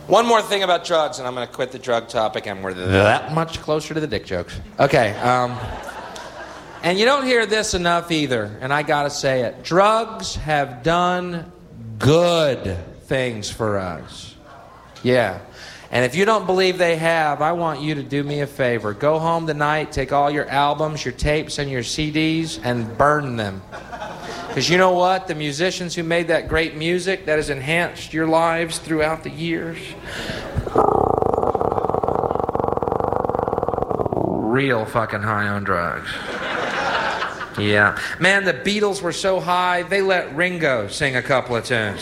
One more thing about drugs, and I'm going to quit the drug topic, and we're that much closer to the dick jokes. Okay, and you don't hear this enough either, and I got to say it. Drugs have done good things for us. Yeah. And if you don't believe they have, I want you to do me a favor. Go home tonight, take all your albums, your tapes, and your CDs, and burn them. Because you know what? The musicians who made that great music that has enhanced your lives throughout the years, real fucking high on drugs. Yeah. Man, the Beatles were so high, they let Ringo sing a couple of tunes.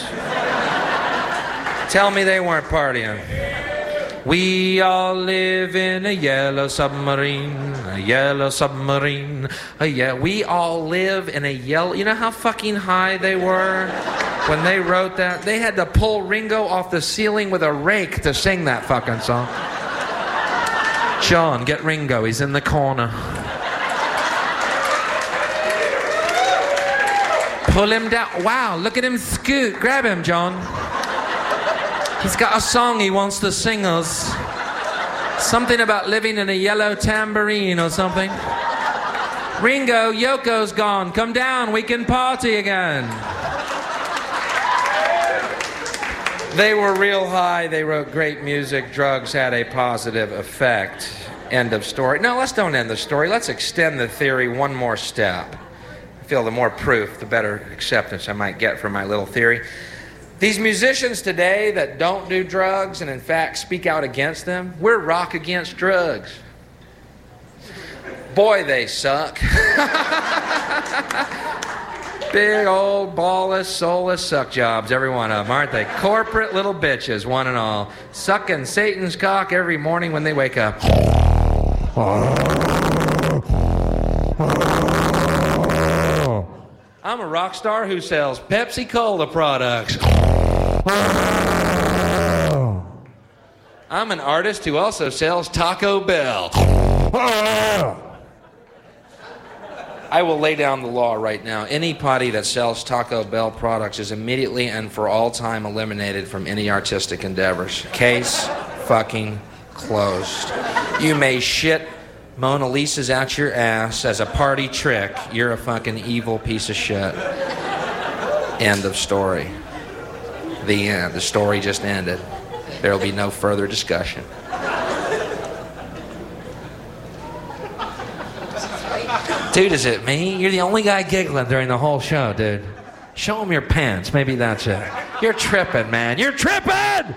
Tell me they weren't partying. We all live in a yellow submarine, a yellow submarine, we all live in a yellow... You know how fucking high they were when they wrote that? They had to pull Ringo off the ceiling with a rake to sing that fucking song. John, get Ringo, he's in the corner. Pull him down. Wow, look at him scoot. Grab him, John. He's got a song he wants to sing us. Something about living in a yellow tambourine or something. Ringo, Yoko's gone. Come down, we can party again. They were real high. They wrote great music. Drugs had a positive effect. End of story. No, let's don't end the story. Let's extend the theory one more step. I feel the more proof, the better acceptance I might get for my little theory. These musicians today that don't do drugs and in fact speak out against them, we're rock against drugs. Boy, they suck. Big old ballless, soulless suck jobs, every one of them, aren't they? Corporate little bitches, one and all. Sucking Satan's cock every morning when they wake up. I'm a rock star who sells Pepsi-Cola products. I'm an artist who also sells Taco Bell. I will lay down the law right now. Any potty that sells Taco Bell products is immediately and for all time eliminated from any artistic endeavors. Case fucking closed. You may shit Mona Lisa's out your ass as a party trick. You're a fucking evil piece of shit. End of story. The end. The story just ended. There will be no further discussion. Dude, is it me? You're the only guy giggling during the whole show, dude. Show him your pants. Maybe that's it. You're tripping, man. You're tripping!